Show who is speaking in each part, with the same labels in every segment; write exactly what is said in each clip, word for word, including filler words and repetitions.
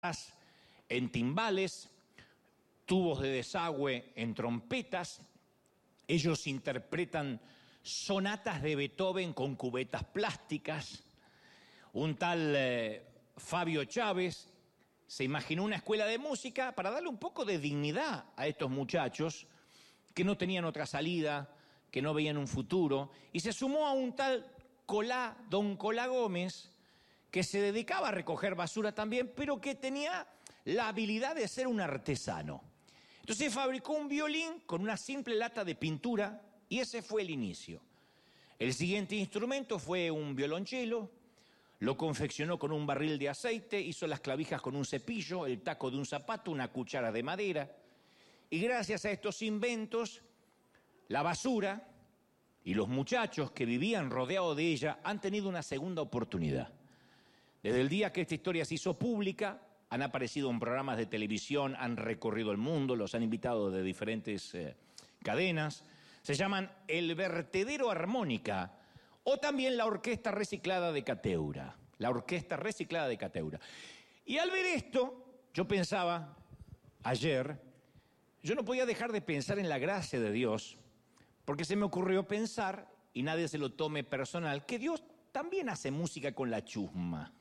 Speaker 1: en timbales, tubos de desagüe en trompetas. Ellos interpretan sonatas de Beethoven con cubetas plásticas. Un tal eh, Fabio Chávez se imaginó una escuela de música para darle un poco de dignidad a estos muchachos que no tenían otra salida, que no veían un futuro, y se sumó a un tal Colá, don Colá Gómez, que se dedicaba a recoger basura también, pero que tenía la habilidad de ser un artesano. Entonces fabricó un violín con una simple lata de pintura y ese fue el inicio. El siguiente instrumento fue un violonchelo, lo confeccionó con un barril de aceite, hizo las clavijas con un cepillo, el taco de un zapato, una cuchara de madera. Y gracias a estos inventos, la basura y los muchachos que vivían rodeados de ella han tenido una segunda oportunidad. Desde el día que esta historia se hizo pública, han aparecido en programas de televisión, han recorrido el mundo, los han invitado de diferentes eh, cadenas. Se llaman El Vertedero Armónica o también la Orquesta Reciclada de Cateura. La Orquesta Reciclada de Cateura. Y al ver esto, yo pensaba ayer, yo no podía dejar de pensar en la gracia de Dios, porque se me ocurrió pensar, y nadie se lo tome personal, que Dios también hace música con la chusma.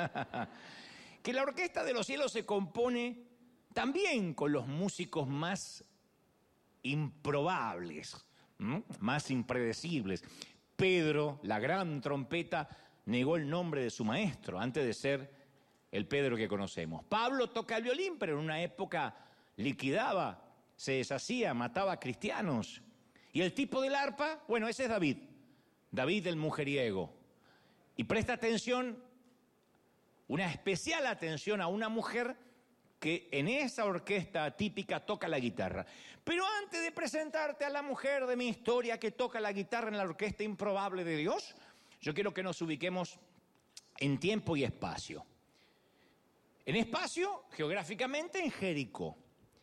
Speaker 1: Que la Orquesta de los Cielos se compone también con los músicos más improbables, ¿m? más impredecibles. Pedro, la gran trompeta, negó el nombre de su maestro antes de ser el Pedro que conocemos. Pablo toca el violín, pero en una época liquidaba, se deshacía, mataba a cristianos. Y el tipo del arpa, bueno, ese es David, David el mujeriego. Y presta atención, una especial atención a una mujer que en esa orquesta típica toca la guitarra. Pero antes de presentarte a la mujer de mi historia que toca la guitarra en la orquesta improbable de Dios, yo quiero que nos ubiquemos en tiempo y espacio. En espacio, geográficamente, en Jericó.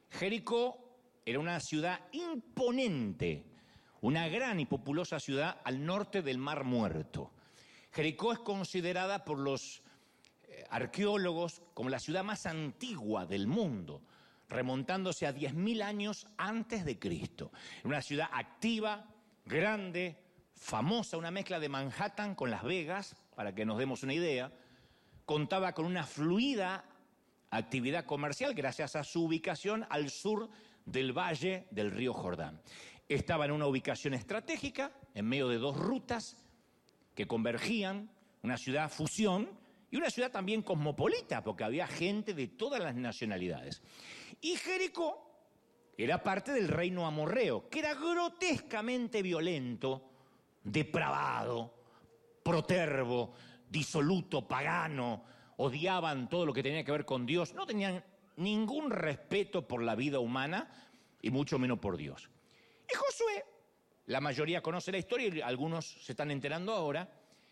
Speaker 1: Jericó era una ciudad imponente, una gran y populosa ciudad al norte del Mar Muerto. Jericó es considerada por los eh, arqueólogos como la ciudad más antigua del mundo, remontándose a diez mil años antes de Cristo. Una ciudad activa, grande, famosa, una mezcla de Manhattan con Las Vegas, para que nos demos una idea. Contaba con una fluida actividad comercial gracias a su ubicación al sur del valle del río Jordán. Estaba en una ubicación estratégica, en medio de dos rutas que convergían, una ciudad fusión y una ciudad también cosmopolita, porque había gente de todas las nacionalidades. Y Jericó era parte del reino amorreo, que era grotescamente violento, depravado, protervo, disoluto, pagano. Odiaban todo lo que tenía que ver con Dios, no tenían ningún respeto por la vida humana y mucho menos por Dios. Y Josué, la mayoría conoce la historia y algunos se están enterando ahora,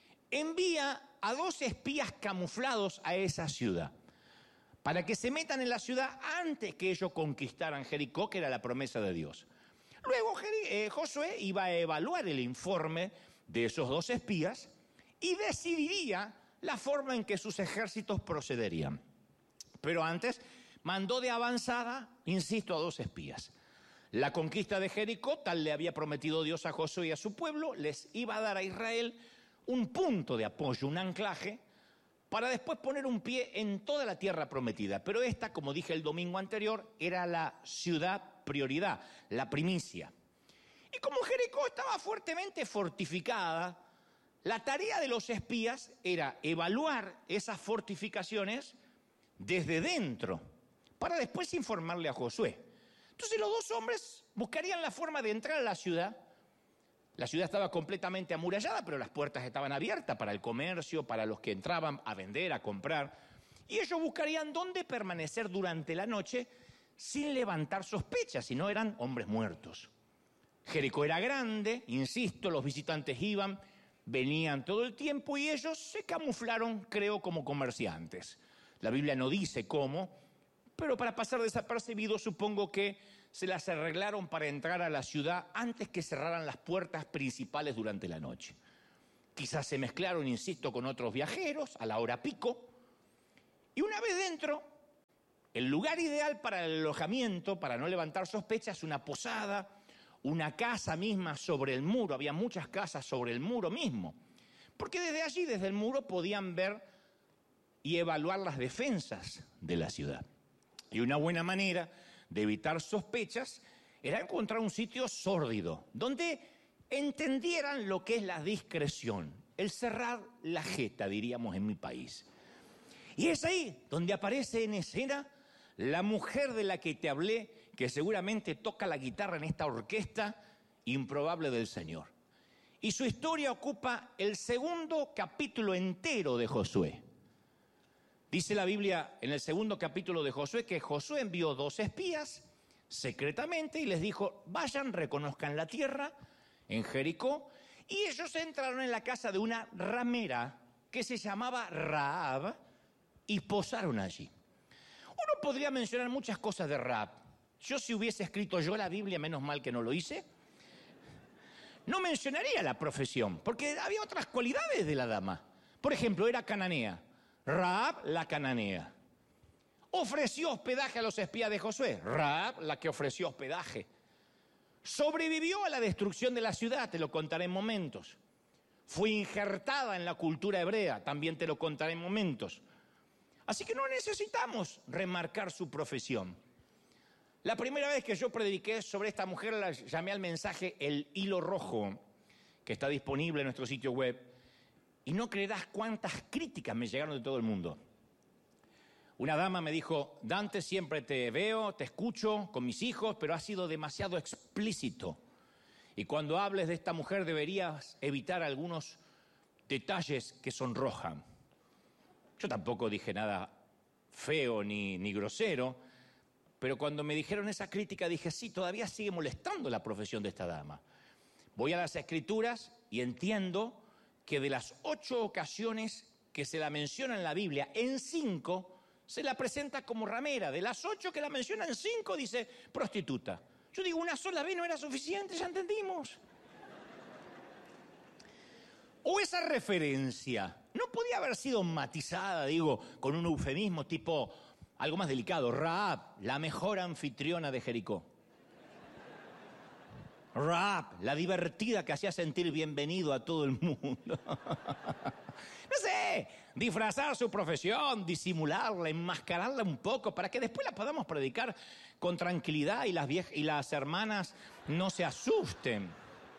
Speaker 1: envía a dos espías camuflados a esa ciudad para que se metan en la ciudad antes que ellos conquistaran Jericó, que era la promesa de Dios. Luego eh, Josué iba a evaluar el informe de esos dos espías y decidiría la forma en que sus ejércitos procederían. Pero antes mandó de avanzada, insisto, a dos espías. La conquista de Jericó, tal le había prometido Dios a Josué y a su pueblo, les iba a dar a Israel un punto de apoyo, un anclaje, para después poner un pie en toda la tierra prometida. Pero esta, como dije el domingo anterior, era la ciudad prioridad, la primicia. Y como Jericó estaba fuertemente fortificada, la tarea de los espías era evaluar esas fortificaciones desde dentro, para después informarle a Josué. Entonces los dos hombres buscarían la forma de entrar a la ciudad. La ciudad estaba completamente amurallada, pero las puertas estaban abiertas para el comercio, para los que entraban a vender, a comprar. Y ellos buscarían dónde permanecer durante la noche sin levantar sospechas, si no eran hombres muertos. Jericó era grande, insisto, los visitantes iban, venían todo el tiempo y ellos se camuflaron, creo, como comerciantes. La Biblia no dice cómo, pero para pasar desapercibidos supongo que se las arreglaron para entrar a la ciudad antes que cerraran las puertas principales durante la noche. Quizás se mezclaron, insisto, con otros viajeros a la hora pico. Y una vez dentro, el lugar ideal para el alojamiento, para no levantar sospechas, una posada, una casa misma sobre el muro. Había muchas casas sobre el muro mismo, porque desde allí, desde el muro, podían ver y evaluar las defensas de la ciudad. Y una buena manera de evitar sospechas era encontrar un sitio sórdido, donde entendieran lo que es la discreción, el cerrar la jeta, diríamos en mi país. Y es ahí donde aparece en escena la mujer de la que te hablé, que seguramente toca la guitarra en esta orquesta improbable del Señor. Y su historia ocupa el segundo capítulo entero de Josué. Dice la Biblia en el segundo capítulo de Josué que Josué envió dos espías secretamente y les dijo: vayan, reconozcan la tierra en Jericó. Y ellos entraron en la casa de una ramera que se llamaba Rahab y posaron allí. Uno podría mencionar muchas cosas de Rahab. Yo, si hubiese escrito yo la Biblia, menos mal que no lo hice, no mencionaría la profesión, porque había otras cualidades de la dama. Por ejemplo, era cananea. Rahab, la cananea. Ofreció hospedaje a los espías de Josué. Rahab, la que ofreció hospedaje. Sobrevivió a la destrucción de la ciudad, te lo contaré en momentos. Fue injertada en la cultura hebrea, también te lo contaré en momentos. Así que no necesitamos remarcar su profesión. La primera vez que yo prediqué sobre esta mujer la llamé al mensaje El Hilo Rojo, que está disponible en nuestro sitio web. Y no creerás cuántas críticas me llegaron de todo el mundo. Una dama me dijo: Dante, siempre te veo, te escucho con mis hijos, pero has sido demasiado explícito. Y cuando hables de esta mujer deberías evitar algunos detalles que sonrojan. Yo tampoco dije nada feo ni, ni grosero, pero cuando me dijeron esa crítica dije: sí, todavía sigue molestando la profesión de esta dama. Voy a las Escrituras y entiendo que de las ocho ocasiones que se la menciona en la Biblia, en cinco se la presenta como ramera. De las ocho que la menciona, en cinco dice prostituta. Yo digo, una sola vez no era suficiente, ya entendimos. O esa referencia no podía haber sido matizada, digo, con un eufemismo tipo algo más delicado. Rahab, la mejor anfitriona de Jericó. Rahab, la divertida que hacía sentir bienvenido a todo el mundo. No sé, disfrazar su profesión, disimularla, enmascararla un poco para que después la podamos predicar con tranquilidad y las, viejas, y las hermanas no se asusten.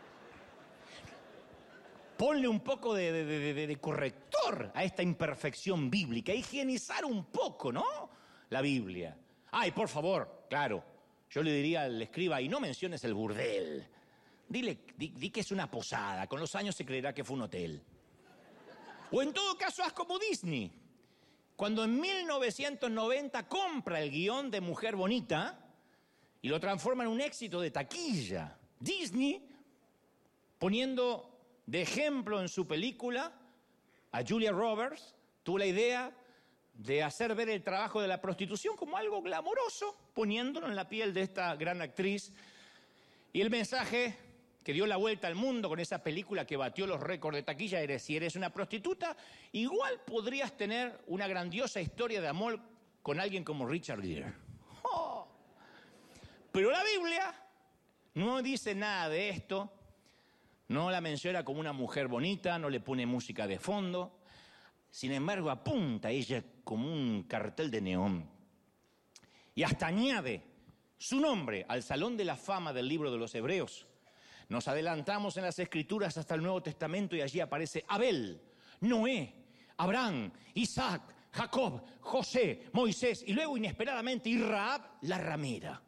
Speaker 1: Ponle un poco de, de, de, de corrector a esta imperfección bíblica, higienizar un poco, ¿no? La Biblia. Ay, por favor, claro. Yo le diría al escriba: y no menciones el burdel. Dile, di, di que es una posada. Con los años se creerá que fue un hotel. O en todo caso, haz como Disney. Cuando en mil novecientos noventa compra el guión de Mujer Bonita y lo transforma en un éxito de taquilla. Disney, poniendo de ejemplo en su película a Julia Roberts, tuvo la idea de hacer ver el trabajo de la prostitución como algo glamoroso, poniéndolo en la piel de esta gran actriz. Y el mensaje que dio la vuelta al mundo con esa película que batió los récords de taquilla era: si eres una prostituta, igual podrías tener una grandiosa historia de amor con alguien como Richard Gere. Oh. Pero la Biblia no dice nada de esto, no la menciona como una mujer bonita, no le pone música de fondo. Sin embargo, apunta a ella como un cartel de neón. Y hasta añade su nombre al Salón de la Fama del Libro de los Hebreos. Nos adelantamos en las Escrituras hasta el Nuevo Testamento y allí aparece Abel, Noé, Abraham, Isaac, Jacob, José, Moisés y luego inesperadamente y Rahab, la ramera.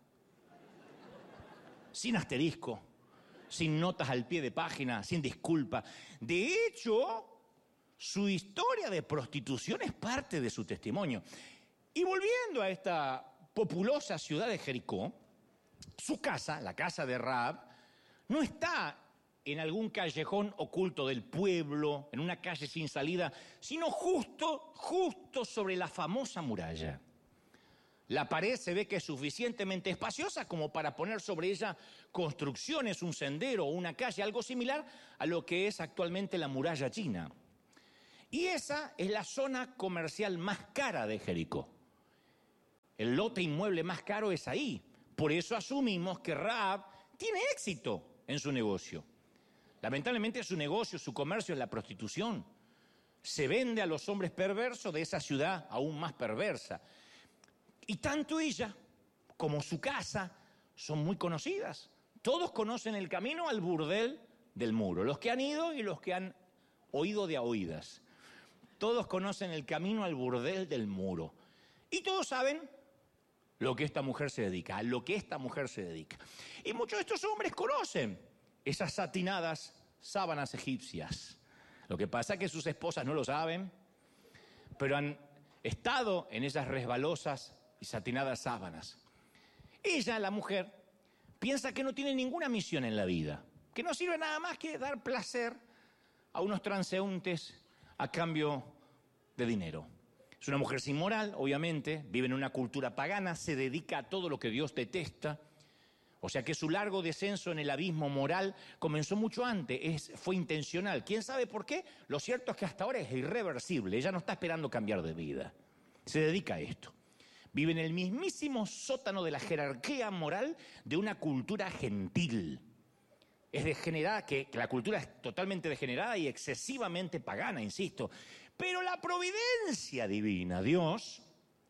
Speaker 1: Sin asterisco, sin notas al pie de página, sin disculpa. De hecho, su historia de prostitución es parte de su testimonio. Y volviendo a esta populosa ciudad de Jericó, su casa, la casa de Rahab, no está en algún callejón oculto del pueblo, en una calle sin salida, sino justo, justo sobre la famosa muralla. La pared se ve que es suficientemente espaciosa como para poner sobre ella construcciones, un sendero o una calle, algo similar a lo que es actualmente la muralla china. Y esa es la zona comercial más cara de Jericó. el lote inmueble más caro es ahí. Por eso asumimos que Rahab tiene éxito en su negocio. Lamentablemente su negocio, su comercio es la prostitución. Se vende a los hombres perversos de esa ciudad aún más perversa. Y tanto ella como su casa son muy conocidas. Todos conocen el camino al burdel del Muro, los que han ido y los que han oído de a oídas. Todos conocen el camino al burdel del Muro. Y todos saben lo que esta mujer se dedica, a lo que esta mujer se dedica. Y muchos de estos hombres conocen esas satinadas sábanas egipcias. Lo que pasa es que sus esposas no lo saben, pero han estado en esas resbalosas y satinadas sábanas. Ella, la mujer, piensa que no tiene ninguna misión en la vida, que no sirve nada más que dar placer a unos transeúntes a cambio de dinero. Es una mujer sin moral, obviamente, vive en una cultura pagana, se dedica a todo lo que Dios detesta. O sea que su largo descenso en el abismo moral comenzó mucho antes, es, fue intencional. ¿Quién sabe por qué? Lo cierto es que hasta ahora es irreversible, ella no está esperando cambiar de vida. Se dedica a esto. Vive en el mismísimo sótano de la jerarquía moral de una cultura gentil. Es degenerada, que, que la cultura es totalmente degenerada y excesivamente pagana, insisto. Pero la providencia divina, Dios,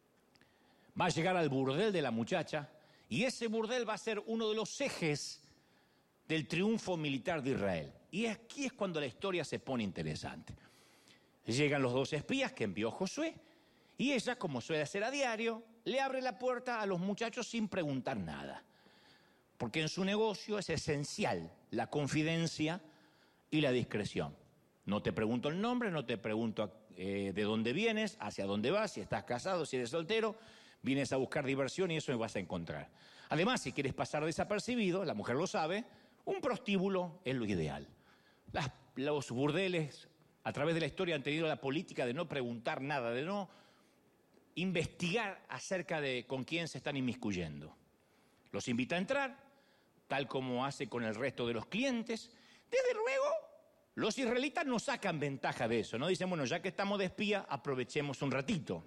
Speaker 1: va a llegar al burdel de la muchacha y ese burdel va a ser uno de los ejes del triunfo militar de Israel. Y aquí es cuando la historia se pone interesante. Llegan los dos espías que envió Josué y ella, como suele hacer a diario, le abre la puerta a los muchachos sin preguntar nada. Porque en su negocio es esencial la confidencia y la discreción. No te pregunto el nombre, no te pregunto eh, de dónde vienes, hacia dónde vas, si estás casado, si eres soltero. Vienes a buscar diversión y eso me vas a encontrar. Además, si quieres pasar desapercibido, la mujer lo sabe, un prostíbulo es lo ideal. Las, los burdeles, a través de la historia, han tenido la política de no preguntar nada, de no investigar acerca de con quién se están inmiscuyendo. Los invita a entrar, tal como hace con el resto de los clientes. Desde luego, los israelitas no sacan ventaja de eso, no dicen, bueno, ya que estamos de espía, aprovechemos un ratito.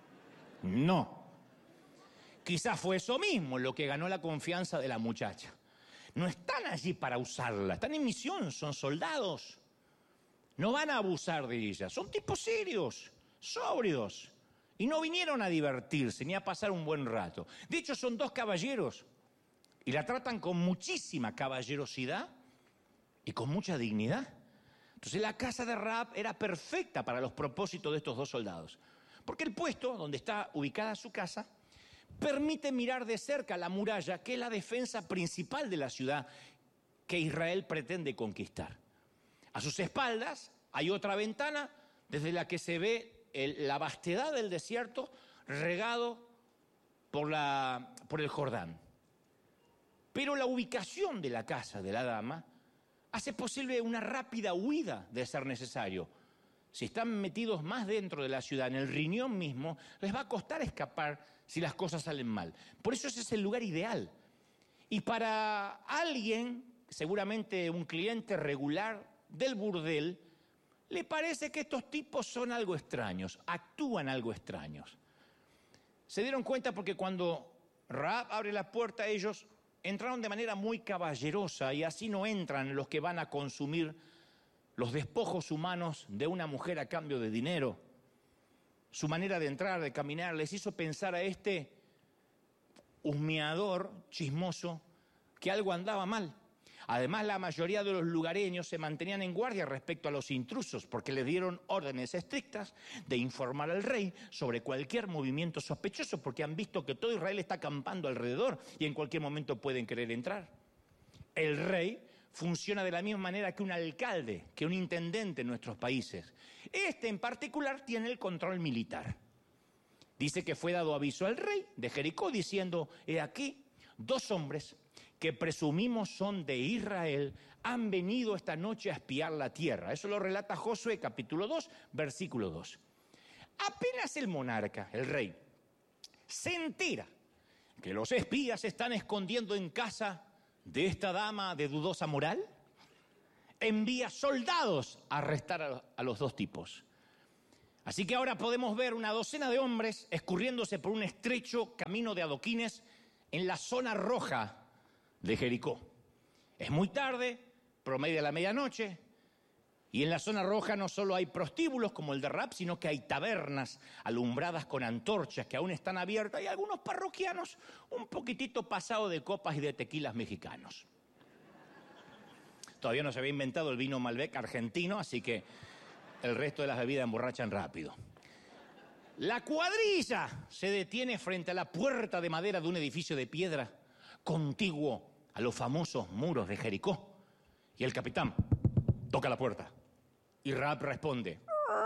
Speaker 1: No. Quizás fue eso mismo lo que ganó la confianza de la muchacha. No están allí para usarla, están en misión, son soldados. No van a abusar de ella, son tipos serios, sóbrios. Y no vinieron a divertirse ni a pasar un buen rato. De hecho, son dos caballeros y la tratan con muchísima caballerosidad y con mucha dignidad. Entonces la casa de Rahab era perfecta para los propósitos de estos dos soldados. Porque el puesto donde está ubicada su casa permite mirar de cerca la muralla, que es la defensa principal de la ciudad que Israel pretende conquistar. A sus espaldas hay otra ventana desde la que se ve el, la vastedad del desierto regado por, la, por el Jordán. Pero la ubicación de la casa de la dama hace posible una rápida huida de ser necesario. Si están metidos más dentro de la ciudad, en el riñón mismo, les va a costar escapar si las cosas salen mal. Por eso ese es el lugar ideal. Y para alguien, seguramente un cliente regular del burdel, le parece que estos tipos son algo extraños, actúan algo extraños. Se dieron cuenta porque cuando Rahab abre la puerta, ellos entraron de manera muy caballerosa y así no entran los que van a consumir los despojos humanos de una mujer a cambio de dinero. Su manera de entrar, de caminar, les hizo pensar a este husmeador chismoso que algo andaba mal. Además, la mayoría de los lugareños se mantenían en guardia respecto a los intrusos porque les dieron órdenes estrictas de informar al rey sobre cualquier movimiento sospechoso porque han visto que todo Israel está acampando alrededor y en cualquier momento pueden querer entrar. El rey funciona de la misma manera que un alcalde, que un intendente en nuestros países. Este en particular tiene el control militar. Dice que fue dado aviso al rey de Jericó diciendo, he aquí, dos hombres que presumimos son de Israel, han venido esta noche a espiar la tierra. Eso lo relata Josué capítulo dos, versículo dos. Apenas el monarca, el rey, se entera que los espías se están escondiendo en casa de esta dama de dudosa moral, envía soldados a arrestar a los dos tipos. Así que ahora podemos ver una docena de hombres escurriéndose por un estrecho camino de adoquines en la zona roja de Jericó. Es muy tarde, promedio de la medianoche, y en la zona roja no solo hay prostíbulos como el de Rahab, sino que hay tabernas alumbradas con antorchas que aún están abiertas y algunos parroquianos un poquitito pasados de copas y de tequilas mexicanos. Todavía no se había inventado el vino Malbec argentino, así que el resto de las bebidas emborrachan rápido. La cuadrilla se detiene frente a la puerta de madera de un edificio de piedra contiguo a los famosos muros de Jericó. Y el capitán toca la puerta y Rahab responde.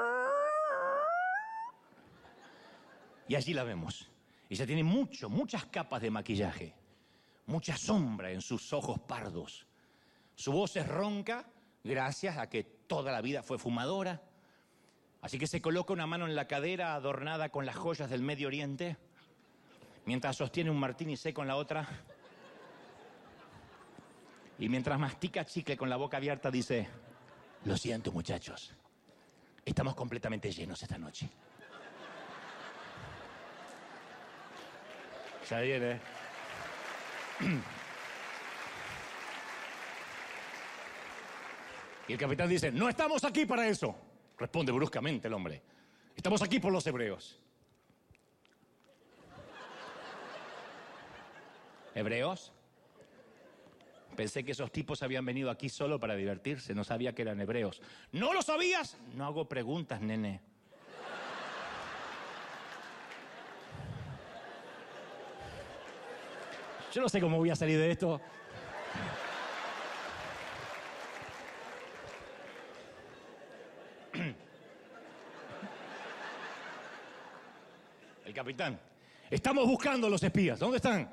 Speaker 1: Y allí la vemos. Ella tiene mucho, muchas capas de maquillaje, mucha sombra en sus ojos pardos. Su voz es ronca gracias a que toda la vida fue fumadora. Así que se coloca una mano en la cadera adornada con las joyas del Medio Oriente, mientras sostiene un martini seco en la otra. Y mientras mastica chicle con la boca abierta dice, lo siento muchachos, estamos completamente llenos esta noche. Ya viene. Y el capitán dice, no estamos aquí para eso. Responde bruscamente el hombre. Estamos aquí por los hebreos. ¿Hebreos? Pensé que esos tipos habían venido aquí solo para divertirse. No sabía que eran hebreos. ¿No lo sabías? No hago preguntas, nene. Yo no sé cómo voy a salir de esto. El capitán, estamos buscando a los espías, ¿dónde están?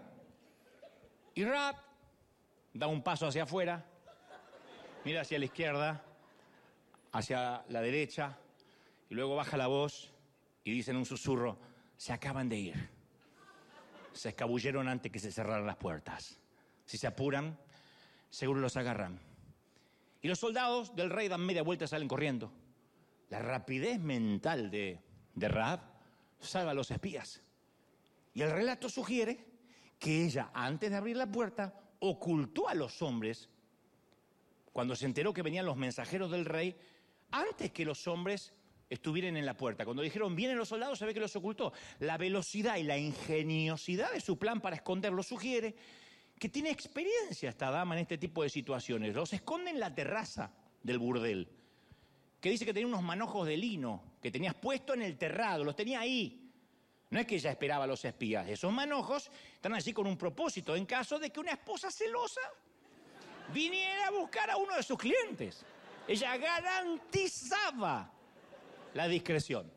Speaker 1: Y Rahab da un paso hacia afuera, mira hacia la izquierda, hacia la derecha, y luego baja la voz y dice en un susurro, se acaban de ir. Se escabulleron antes que se cerraran las puertas. Si se apuran, seguro los agarran. Y los soldados del rey dan media vuelta y salen corriendo. La rapidez mental de, de Rahab salva a los espías. Y el relato sugiere que ella, antes de abrir la puerta, ocultó a los hombres cuando se enteró que venían los mensajeros del rey, antes que los hombres estuvieran en la puerta. Cuando dijeron, vienen los soldados, se ve que los ocultó. La velocidad y la ingeniosidad de su plan para esconderlos sugiere que tiene experiencia esta dama en este tipo de situaciones. Los esconde en la terraza del burdel, que dice que tenía unos manojos de lino que tenías puesto en el terrado, los tenía ahí. No es que ella esperaba a los espías. Esos manojos están allí con un propósito, en caso de que una esposa celosa viniera a buscar a uno de sus clientes. Ella garantizaba la discreción.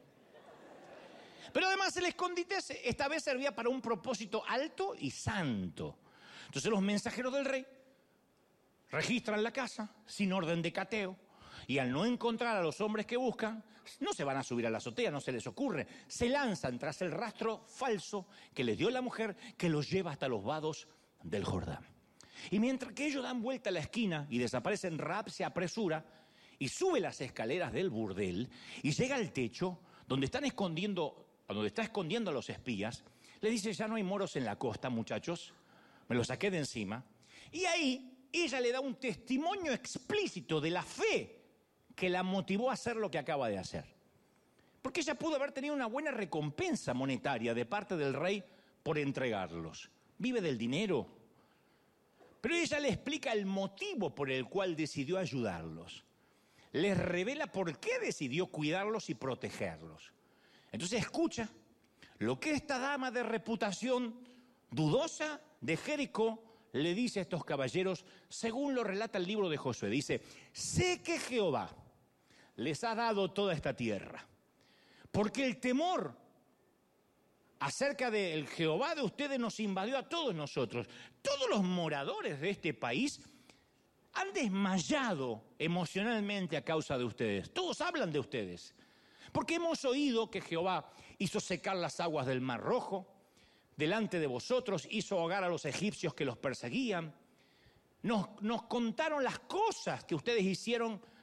Speaker 1: Pero además el escondite esta vez servía para un propósito alto y santo. Entonces los mensajeros del rey registran la casa sin orden de cateo y al no encontrar a los hombres que buscan, no se van a subir a la azotea, no se les ocurre. Se lanzan tras el rastro falso que les dio la mujer, que los lleva hasta los vados del Jordán. Y mientras que ellos dan vuelta a la esquina y desaparecen, Rahab se apresura y sube las escaleras del burdel y llega al techo donde están escondiendo, donde está escondiendo a los espías. Le dice, ya no hay moros en la costa, muchachos, me los saqué de encima. Y ahí ella le da un testimonio explícito de la fe que la motivó a hacer lo que acaba de hacer. Porque ella pudo haber tenido una buena recompensa monetaria de parte del rey por entregarlos. Vive del dinero. Pero ella le explica el motivo por el cual decidió ayudarlos. Les revela por qué decidió cuidarlos y protegerlos. Entonces escucha lo que esta dama de reputación dudosa de Jericó le dice a estos caballeros, según lo relata el libro de Josué. Dice, sé que Jehová les ha dado toda esta tierra, porque el temor acerca del Jehová de ustedes nos invadió a todos nosotros. Todos los moradores de este país han desmayado emocionalmente a causa de ustedes. Todos hablan de ustedes, porque hemos oído que Jehová hizo secar las aguas del Mar Rojo delante de vosotros, hizo ahogar a los egipcios que los perseguían. Nos, nos contaron las cosas que ustedes hicieron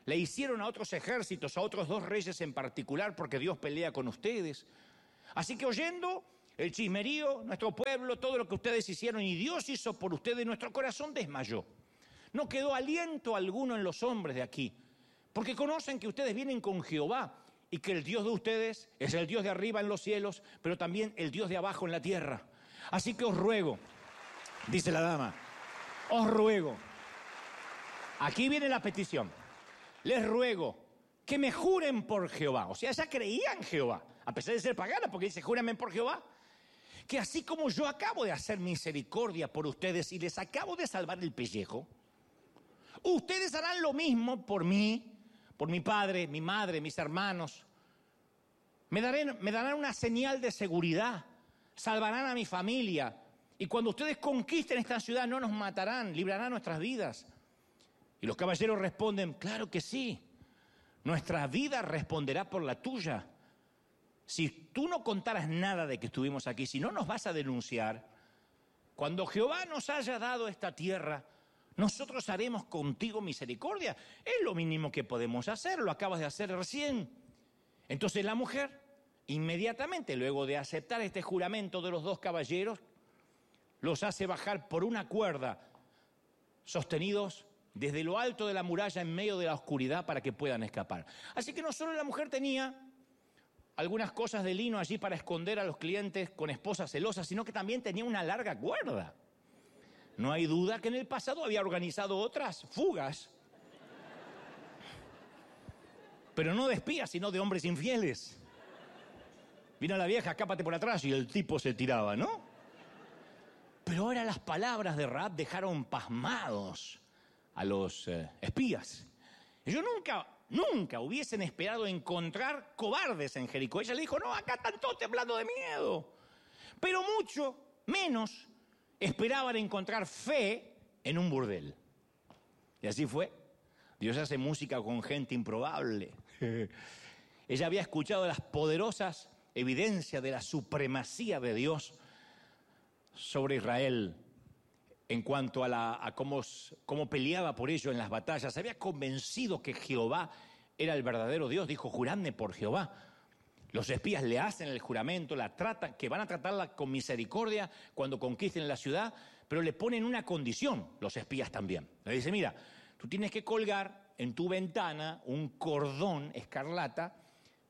Speaker 1: le hicieron a otros ejércitos, a otros dos reyes en particular, porque Dios pelea con ustedes. Así que oyendo el chismerío, nuestro pueblo, todo lo que ustedes hicieron y Dios hizo por ustedes, nuestro corazón desmayó. No quedó aliento alguno en los hombres de aquí, porque conocen que ustedes vienen con Jehová y que el Dios de ustedes es el Dios de arriba en los cielos, pero también el Dios de abajo en la tierra. Así que os ruego, dice la dama, os ruego, aquí viene la petición, les ruego que me juren por Jehová. O sea, ya creían en Jehová, a pesar de ser pagana, porque dice, júrenme por Jehová, que así como yo acabo de hacer misericordia por ustedes y les acabo de salvar el pellejo, ustedes harán lo mismo por mí, por mi padre, mi madre, mis hermanos. Me darán, me darán una señal de seguridad, salvarán a mi familia. Y cuando ustedes conquisten esta ciudad no nos matarán, librarán nuestras vidas. Y los caballeros responden, claro que sí, nuestra vida responderá por la tuya. Si tú no contaras nada de que estuvimos aquí, si no nos vas a denunciar, cuando Jehová nos haya dado esta tierra, nosotros haremos contigo misericordia. Es lo mínimo que podemos hacer, lo acabas de hacer recién. Entonces la mujer, inmediatamente, luego de aceptar este juramento de los dos caballeros, los hace bajar por una cuerda, sostenidos desde lo alto de la muralla en medio de la oscuridad para que puedan escapar. Así que no solo la mujer tenía algunas cosas de lino allí para esconder a los clientes con esposas celosas, sino que también tenía una larga cuerda. No hay duda que en el pasado había organizado otras fugas, pero no de espías, sino de hombres infieles. Vino la vieja, escápate por atrás, y el tipo se tiraba, ¿no? Pero ahora las palabras de Rahab dejaron pasmados a los eh, espías. Ellos nunca, nunca hubiesen esperado encontrar cobardes en Jericó. Ella le dijo, no, acá están todos temblando de miedo. Pero mucho menos esperaban encontrar fe en un burdel. Y así fue. Dios hace música con gente improbable. Ella había escuchado las poderosas evidencias de la supremacía de Dios sobre Israel en cuanto a, la, a cómo, cómo peleaba por ello en las batallas. Se había convencido que Jehová era el verdadero Dios. Dijo, juradme por Jehová. Los espías le hacen el juramento, la tratan, que van a tratarla con misericordia cuando conquisten la ciudad, pero le ponen una condición, los espías también. Le dice, mira, tú tienes que colgar en tu ventana un cordón escarlata.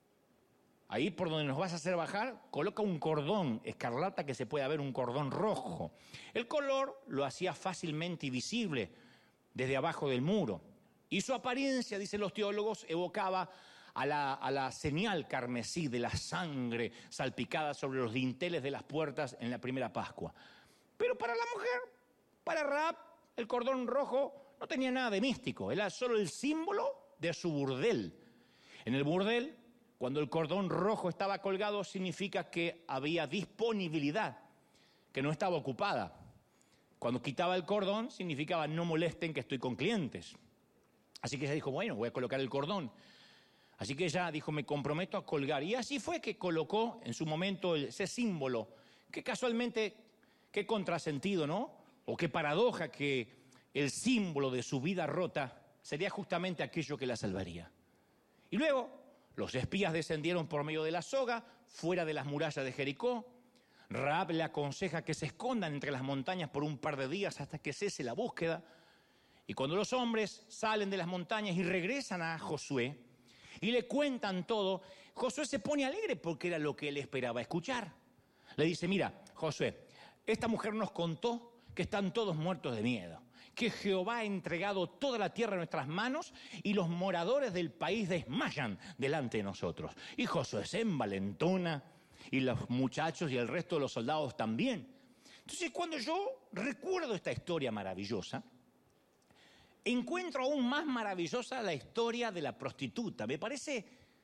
Speaker 1: Ahí por donde nos vas a hacer bajar, coloca un cordón escarlata que se pueda ver, un cordón rojo. El color lo hacía fácilmente visible desde abajo del muro. Y su apariencia, dicen los teólogos, evocaba a la, a la señal carmesí de la sangre salpicada sobre los dinteles de las puertas en la primera Pascua. Pero para la mujer, para Rahab, el cordón rojo no tenía nada de místico, era solo el símbolo de su burdel. En el burdel, cuando el cordón rojo estaba colgado, significa que había disponibilidad, que no estaba ocupada. Cuando quitaba el cordón, significaba no molesten que estoy con clientes. Así que ella dijo, bueno, voy a colocar el cordón. Así que ella dijo, me comprometo a colgar. Y así fue que colocó en su momento ese símbolo, que casualmente, qué contrasentido, ¿no? O qué paradoja que el símbolo de su vida rota sería justamente aquello que la salvaría. Y luego, los espías descendieron por medio de la soga, fuera de las murallas de Jericó. Rahab le aconseja que se escondan entre las montañas por un par de días hasta que cese la búsqueda. Y cuando los hombres salen de las montañas y regresan a Josué y le cuentan todo, Josué se pone alegre porque era lo que él esperaba escuchar. Le dice, mira, Josué, esta mujer nos contó que están todos muertos de miedo, que Jehová ha entregado toda la tierra en nuestras manos y los moradores del país desmayan delante de nosotros. Y Josué se envalentona y los muchachos y el resto de los soldados también. Entonces, cuando yo recuerdo esta historia maravillosa, encuentro aún más maravillosa la historia de la prostituta. Me parece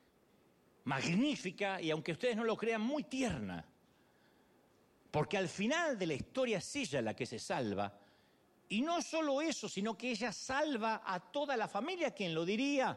Speaker 1: magnífica y, aunque ustedes no lo crean, muy tierna. Porque al final de la historia es ella la que se salva. Y no solo eso, sino que ella salva a toda la familia. ¿Quién lo diría?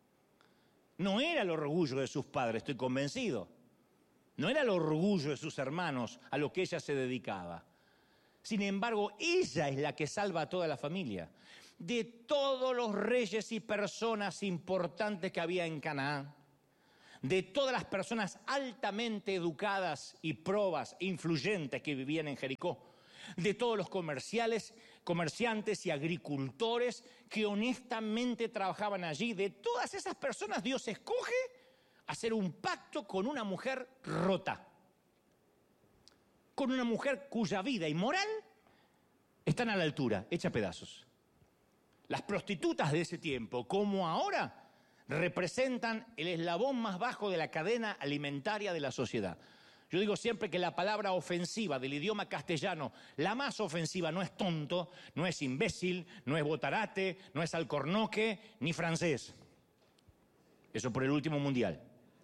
Speaker 1: No era el orgullo de sus padres, estoy convencido. No era el orgullo de sus hermanos a lo que ella se dedicaba. Sin embargo, ella es la que salva a toda la familia. de todos los reyes y personas importantes que había en Canaán, de todas las personas altamente educadas y probas e influyentes que vivían en Jericó, de todos los comerciales, comerciantes y agricultores que honestamente trabajaban allí, de todas esas personas Dios escoge hacer un pacto con una mujer rota, con una mujer cuya vida y moral están a la altura, hecha pedazos. Las prostitutas de ese tiempo, como ahora, representan el eslabón más bajo de la cadena alimentaria de la sociedad. Yo digo siempre que la palabra ofensiva del idioma castellano, la más ofensiva no es tonto, no es imbécil, no es botarate, no es alcornoque, ni francés. Eso por el último mundial.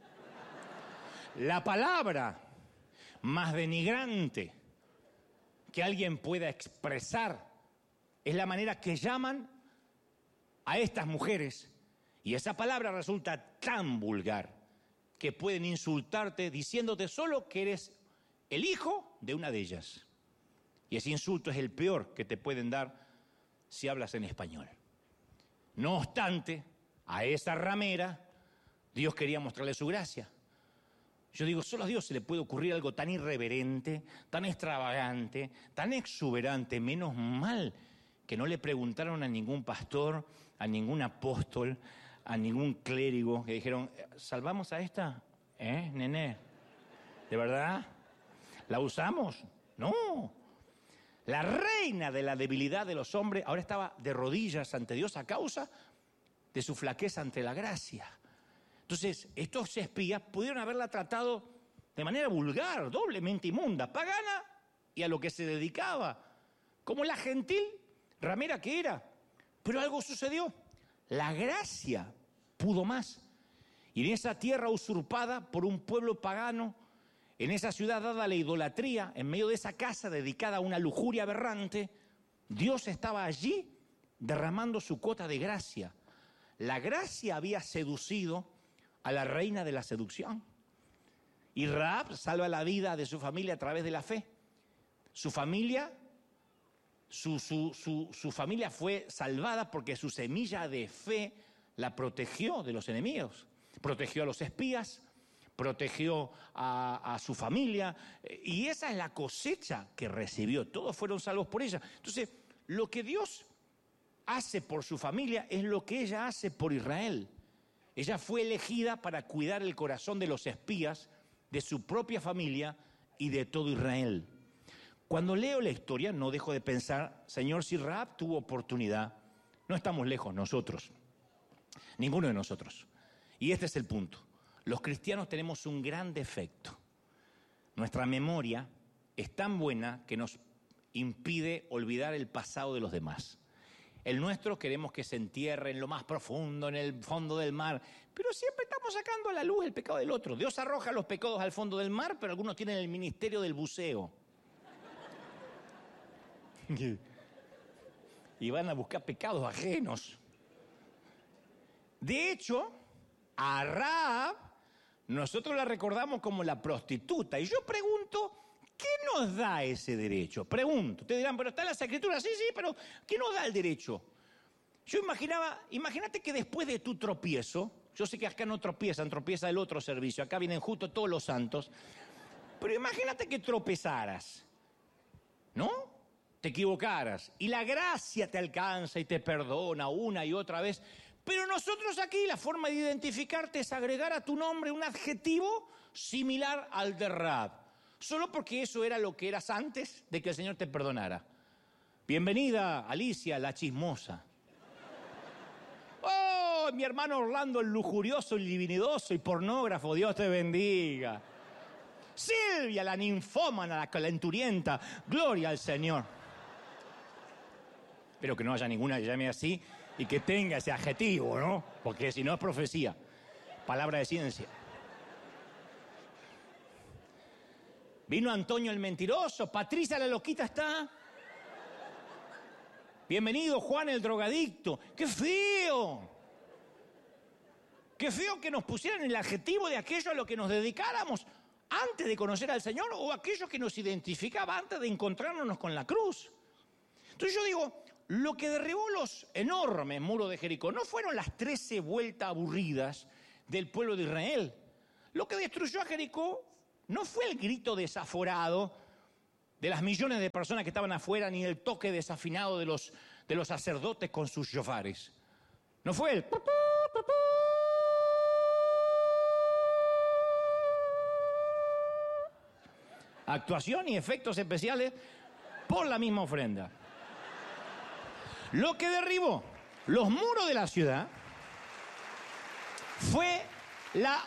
Speaker 1: La palabra más denigrante que alguien pueda expresar es la manera que llaman a estas mujeres. Y esa palabra resulta tan vulgar que pueden insultarte diciéndote solo que eres el hijo de una de ellas. Y ese insulto es el peor que te pueden dar si hablas en español. No obstante, a esa ramera Dios quería mostrarle su gracia. Yo digo, solo a Dios se le puede ocurrir algo tan irreverente, tan extravagante, tan exuberante. Menos mal que no le preguntaron a ningún pastor, a ningún apóstol, a ningún clérigo, que dijeron, ¿salvamos a esta? ¿Eh, nene? ¿De verdad? ¿La usamos? No. La reina de la debilidad de los hombres ahora estaba de rodillas ante Dios a causa de su flaqueza ante la gracia. Entonces, estos espías pudieron haberla tratado de manera vulgar, doblemente inmunda, pagana y a lo que se dedicaba, como la gentil ramera que era. Pero algo sucedió. La gracia pudo más. Y en esa tierra usurpada por un pueblo pagano, en esa ciudad dada a la idolatría, en medio de esa casa dedicada a una lujuria aberrante, Dios estaba allí derramando su cuota de gracia. La gracia había seducido a la reina de la seducción. Y Rahab salva la vida de su familia a través de la fe. Su familia, su, su, su, su familia fue salvada porque su semilla de fe la protegió de los enemigos. Protegió a los espías, protegió a, a su familia. Y esa es la cosecha que recibió. Todos fueron salvos por ella. Entonces, lo que Dios hace por su familia es lo que ella hace por Israel. Ella fue elegida para cuidar el corazón de los espías, de su propia familia y de todo Israel. Cuando leo la historia no dejo de pensar, Señor, si Rahab tuvo oportunidad, no estamos lejos nosotros, ninguno de nosotros. Y este es el punto. Los cristianos tenemos un gran defecto. Nuestra memoria es tan buena que nos impide olvidar el pasado de los demás. El nuestro queremos que se entierre en lo más profundo, en el fondo del mar, pero siempre estamos sacando a la luz el pecado del otro. Dios arroja los pecados al fondo del mar, pero algunos tienen el ministerio del buceo. Y van a buscar pecados ajenos. De hecho, a Rahab nosotros la recordamos como la prostituta. Y yo pregunto, ¿qué nos da ese derecho? Pregunto. Ustedes dirán, pero está en las escrituras. Sí, sí, pero ¿qué nos da el derecho? Yo imaginaba, imagínate que después de tu tropiezo, yo sé que acá no tropiezan, tropieza el otro servicio, acá vienen justo todos los santos, pero imagínate que tropezaras, ¿no? Te equivocaras y la gracia te alcanza y te perdona una y otra vez. Pero nosotros aquí la forma de identificarte es agregar a tu nombre un adjetivo similar al de Rahab. Solo porque eso era lo que eras antes de que el Señor te perdonara. Bienvenida, Alicia, la chismosa. ¡Oh, mi hermano Orlando, el lujurioso, el divinidoso y pornógrafo! Dios te bendiga. Silvia, la ninfómana, la calenturienta. Gloria al Señor. Espero que no haya ninguna que llame así y que tenga ese adjetivo, ¿no? Porque si no es profecía. Palabra de ciencia. Vino Antonio el mentiroso, Patricia la loquita está. Bienvenido Juan el drogadicto. ¡Qué feo! ¡Qué feo que nos pusieran el adjetivo de aquello a lo que nos dedicáramos antes de conocer al Señor o aquello que nos identificaba antes de encontrarnos con la cruz! Entonces yo digo, lo que derribó los enormes muros de Jericó no fueron las trece vueltas aburridas del pueblo de Israel. Lo que destruyó a Jericó no fue el grito desaforado de las millones de personas que estaban afuera, ni el toque desafinado de los, de los sacerdotes con sus shofares. No fue el... actuación y efectos especiales por la misma ofrenda. Lo que derribó los muros de la ciudad fue la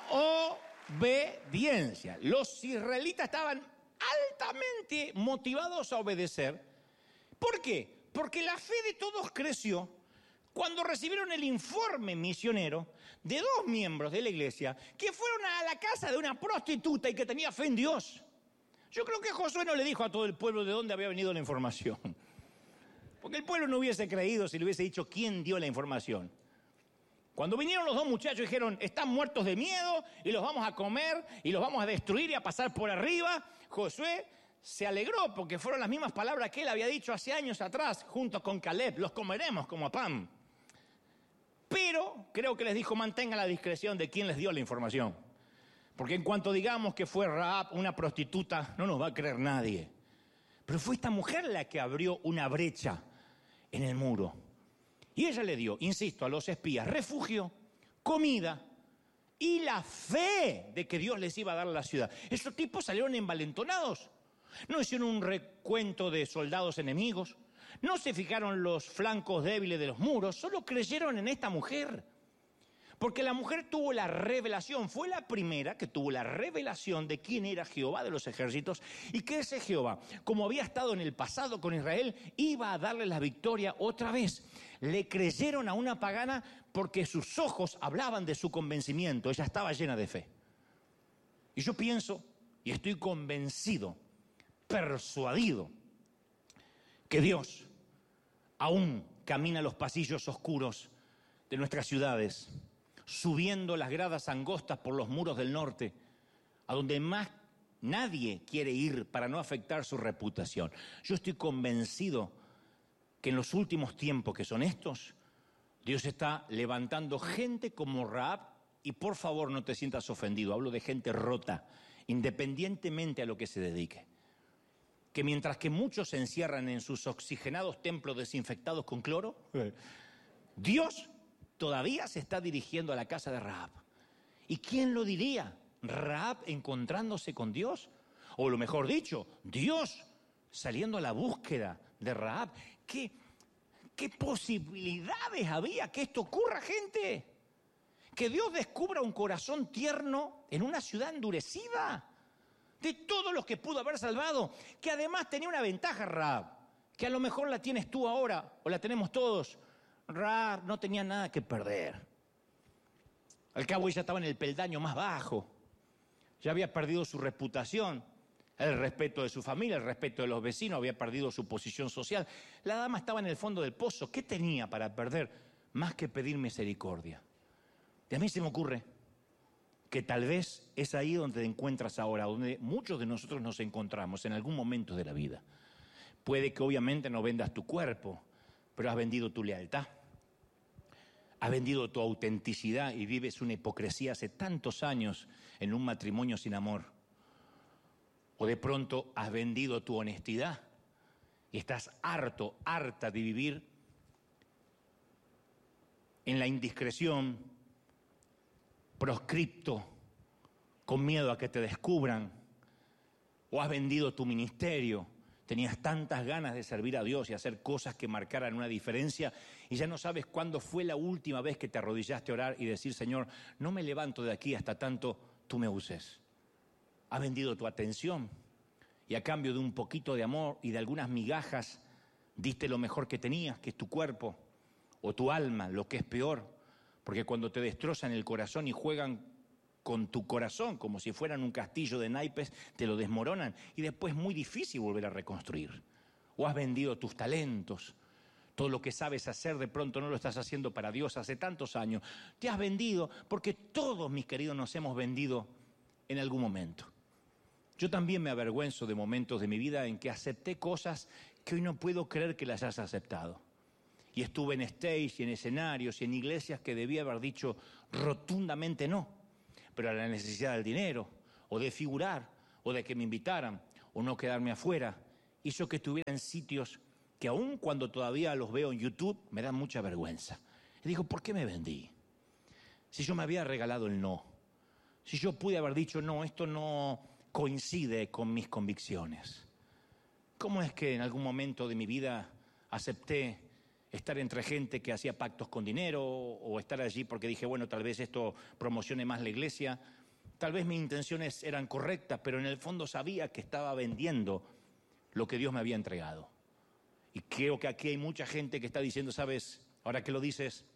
Speaker 1: obediencia. Los israelitas estaban altamente motivados a obedecer. ¿Por qué? Porque la fe de todos creció cuando recibieron el informe misionero de dos miembros de la iglesia que fueron a la casa de una prostituta y que tenía fe en Dios. Yo creo que Josué no le dijo a todo el pueblo de dónde había venido la información. Porque el pueblo no hubiese creído si le hubiese dicho quién dio la información. Cuando vinieron los dos muchachos dijeron, están muertos de miedo y los vamos a comer y los vamos a destruir y a pasar por arriba, Josué se alegró porque fueron las mismas palabras que él había dicho hace años atrás, junto con Caleb, los comeremos como a pan. Pero creo que les dijo, mantengan la discreción de quién les dio la información. Porque en cuanto digamos que fue Rahab una prostituta, no nos va a creer nadie. Pero fue esta mujer la que abrió una brecha en el muro. Y ella le dio, insisto, a los espías refugio, comida y la fe de que Dios les iba a dar la ciudad. Esos tipos salieron envalentonados. No hicieron un recuento de soldados enemigos. No se fijaron los flancos débiles de los muros. Solo creyeron en esta mujer. Porque la mujer tuvo la revelación, fue la primera que tuvo la revelación de quién era Jehová de los ejércitos y que ese Jehová, como había estado en el pasado con Israel, iba a darle la victoria otra vez. Le creyeron a una pagana porque sus ojos hablaban de su convencimiento, ella estaba llena de fe. Y yo pienso, y estoy convencido, persuadido, que Dios aún camina los pasillos oscuros de nuestras ciudades, subiendo las gradas angostas por los muros del norte, a donde más nadie quiere ir para no afectar su reputación. Yo estoy convencido que en los últimos tiempos que son estos, Dios está levantando gente como Rahab, y por favor no te sientas ofendido, hablo de gente rota, independientemente a lo que se dedique. Que mientras que muchos se encierran en sus oxigenados templos desinfectados con cloro, Dios todavía se está dirigiendo a la casa de Rahab. ¿Y quién lo diría? ¿Rahab encontrándose con Dios? O lo mejor dicho, Dios saliendo a la búsqueda de Rahab. ¿Qué, qué posibilidades había que esto ocurra, gente? Que Dios descubra un corazón tierno en una ciudad endurecida. De todos los que pudo haber salvado. Que además tenía una ventaja, Rahab. Que a lo mejor la tienes tú ahora o la tenemos todos. Rahab no tenía nada que perder. Al cabo ella estaba en el peldaño más bajo. Ya había perdido su reputación, el respeto de su familia, el respeto de los vecinos, había perdido su posición social. La dama estaba en el fondo del pozo. ¿Qué tenía para perder más que pedir misericordia? Y a mí se me ocurre que tal vez es ahí donde te encuentras ahora, donde muchos de nosotros nos encontramos en algún momento de la vida. Puede que obviamente no vendas tu cuerpo, pero has vendido tu lealtad, has vendido tu autenticidad y vives una hipocresía hace tantos años en un matrimonio sin amor. O de pronto has vendido tu honestidad y estás harto, harta de vivir en la indiscreción, proscripto, con miedo a que te descubran. O has vendido tu ministerio. Tenías tantas ganas de servir a Dios y hacer cosas que marcaran una diferencia y ya no sabes cuándo fue la última vez que te arrodillaste a orar y decir, Señor, no me levanto de aquí hasta tanto tú me uses. Has vendido tu atención y a cambio de un poquito de amor y de algunas migajas diste lo mejor que tenías, que es tu cuerpo o tu alma, lo que es peor, porque cuando te destrozan el corazón y juegan con tu corazón, como si fueran un castillo de naipes, te lo desmoronan y después es muy difícil volver a reconstruir. O has vendido tus talentos, todo lo que sabes hacer de pronto no lo estás haciendo para Dios hace tantos años. Te has vendido porque todos, mis queridos, nos hemos vendido en algún momento. Yo también me avergüenzo de momentos de mi vida en que acepté cosas que hoy no puedo creer que las hayas aceptado. Y estuve en stage y en escenarios y en iglesias que debía haber dicho rotundamente no. Pero a la necesidad del dinero, o de figurar, o de que me invitaran, o no quedarme afuera, hizo que estuviera en sitios que aun cuando todavía los veo en YouTube, me dan mucha vergüenza. Y digo, ¿por qué me vendí? Si yo me había regalado el no. Si yo pude haber dicho, no, esto no coincide con mis convicciones. ¿Cómo es que en algún momento de mi vida acepté estar entre gente que hacía pactos con dinero o estar allí porque dije, bueno, tal vez esto promocione más la iglesia? Tal vez mis intenciones eran correctas, pero en el fondo sabía que estaba vendiendo lo que Dios me había entregado. Y creo que aquí hay mucha gente que está diciendo, ¿sabes? Ahora que lo dices,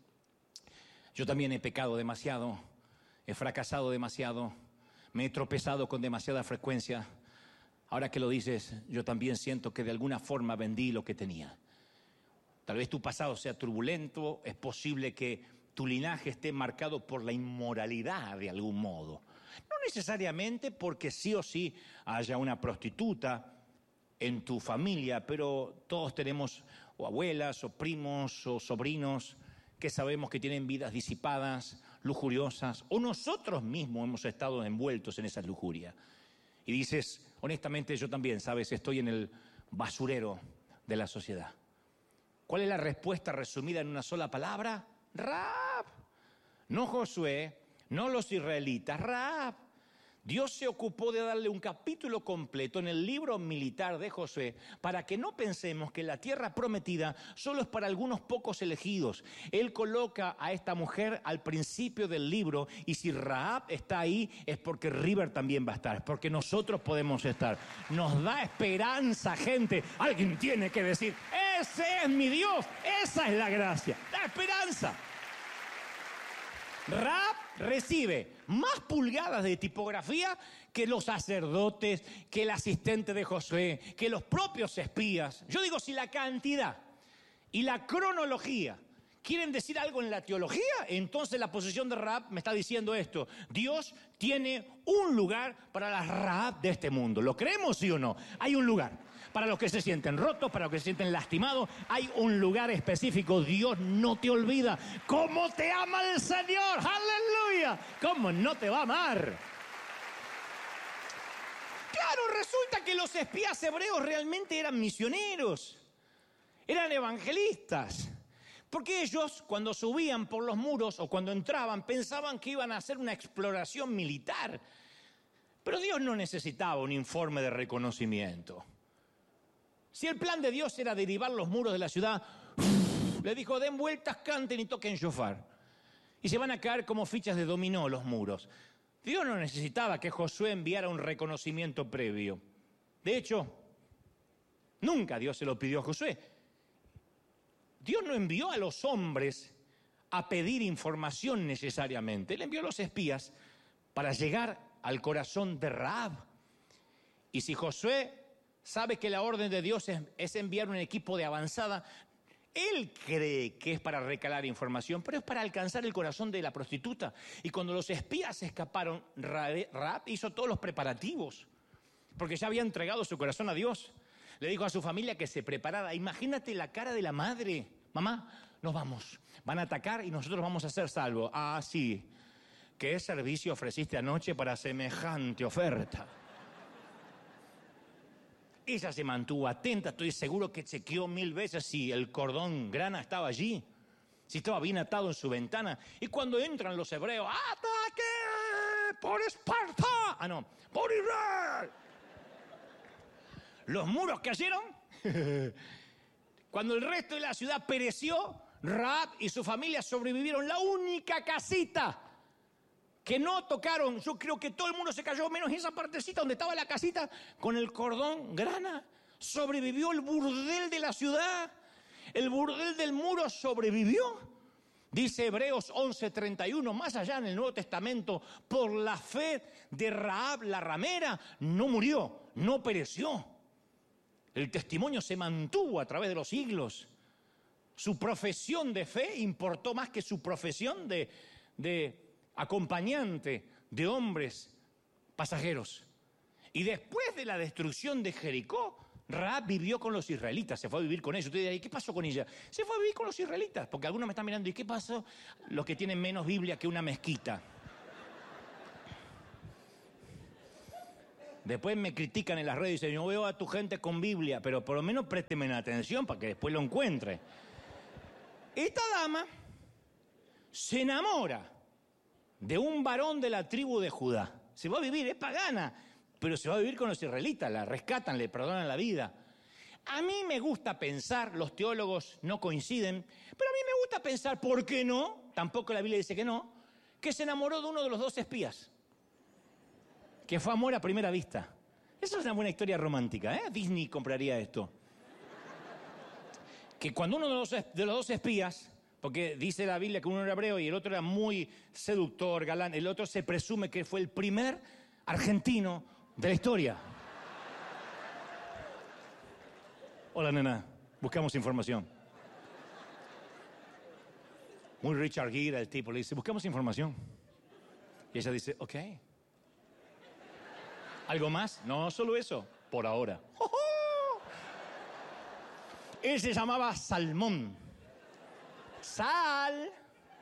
Speaker 1: yo también he pecado demasiado, he fracasado demasiado, me he tropezado con demasiada frecuencia. Ahora que lo dices, yo también siento que de alguna forma vendí lo que tenía. Tal vez tu pasado sea turbulento, es posible que tu linaje esté marcado por la inmoralidad de algún modo. No necesariamente porque sí o sí haya una prostituta en tu familia, pero todos tenemos o abuelas, o primos, o sobrinos que sabemos que tienen vidas disipadas, lujuriosas, o nosotros mismos hemos estado envueltos en esa lujuria. Y dices, honestamente, yo también, ¿sabes? Estoy en el basurero de la sociedad. ¿Cuál es la respuesta resumida en una sola palabra? Rahab. No Josué, no los israelitas, Rahab. Dios se ocupó de darle un capítulo completo en el libro militar de Josué para que no pensemos que la tierra prometida solo es para algunos pocos elegidos. Él coloca a esta mujer al principio del libro y si Rahab está ahí es porque River también va a estar, porque nosotros podemos estar. Nos da esperanza, gente. Alguien tiene que decir, ese es mi Dios, esa es la gracia, da esperanza. Rahab recibe más pulgadas de tipografía que los sacerdotes, que el asistente de Josué, que los propios espías. Yo digo, si la cantidad y la cronología quieren decir algo en la teología, entonces la posición de Rahab me está diciendo esto. Dios tiene un lugar para las Rahab de este mundo. ¿Lo creemos, sí o no? Hay un lugar. Para los que se sienten rotos, para los que se sienten lastimados, hay un lugar específico. Dios no te olvida. ¿Cómo te ama el Señor? ¡Aleluya! ¿Cómo no te va a amar? Claro, resulta que los espías hebreos realmente eran misioneros. Eran evangelistas. Porque ellos, cuando subían por los muros o cuando entraban, pensaban que iban a hacer una exploración militar. Pero Dios no necesitaba un informe de reconocimiento. Si el plan de Dios era derribar los muros de la ciudad, le dijo, den vueltas, canten y toquen shofar. Y se van a caer como fichas de dominó los muros. Dios no necesitaba que Josué enviara un reconocimiento previo. De hecho, nunca Dios se lo pidió a Josué. Dios no envió a los hombres a pedir información necesariamente. Él envió a los espías para llegar al corazón de Rahab. Y si Josué sabe que la orden de Dios es, es enviar un equipo de avanzada, él cree que es para recalar información, pero es para alcanzar el corazón de la prostituta. Y cuando los espías escaparon, Rahab hizo todos los preparativos, porque ya había entregado su corazón a Dios. Le dijo a su familia que se preparara. Imagínate la cara de la madre. Mamá, nos vamos. Van a atacar y nosotros vamos a ser salvos. Ah, sí. ¿Qué servicio ofreciste anoche para semejante oferta? Ella se mantuvo atenta, estoy seguro que chequeó mil veces si el cordón grana estaba allí, si estaba bien atado en su ventana. Y cuando entran los hebreos, ¡ataque por Esparta! Ah, no, por Israel. Los muros cayeron. Cuando el resto de la ciudad pereció, Rahab y su familia sobrevivieron. La única casita que no tocaron, yo creo que todo el mundo se cayó, menos esa partecita donde estaba la casita con el cordón grana. Sobrevivió el burdel de la ciudad, el burdel del muro sobrevivió. Dice Hebreos once treinta y uno, más allá en el Nuevo Testamento, por la fe de Rahab la ramera, no murió, no pereció. El testimonio se mantuvo a través de los siglos. Su profesión de fe importó más que su profesión de... de acompañante de hombres pasajeros. Y después de la destrucción de Jericó, Rahab vivió con los israelitas, se fue a vivir con ellos. Usted dirá, ¿y qué pasó con ella? Se fue a vivir con los israelitas, porque algunos me están mirando, ¿y qué pasó? Los que tienen menos Biblia que una mezquita. Después me critican en las redes y dicen, yo veo a tu gente con Biblia, pero por lo menos présteme atención para que después lo encuentre. Esta dama se enamora de un varón de la tribu de Judá. Se va a vivir, es pagana, pero se va a vivir con los israelitas, la rescatan, le perdonan la vida. A mí me gusta pensar, los teólogos no coinciden, pero a mí me gusta pensar, ¿por qué no? Tampoco la Biblia dice que no, que se enamoró de uno de los dos espías, que fue amor a primera vista. Esa es una buena historia romántica, ¿eh? Disney compraría esto. Que cuando uno de los, de los dos espías, porque dice la Biblia que uno era hebreo y el otro era muy seductor, galán, el otro se presume que fue el primer argentino de la historia. Hola, nena, buscamos información. Muy Richard Gere, el tipo, le dice, buscamos información. Y ella dice, ok. ¿Algo más? No, solo eso, por ahora. ¡Oh, oh! Él se llamaba Salmón. Sal.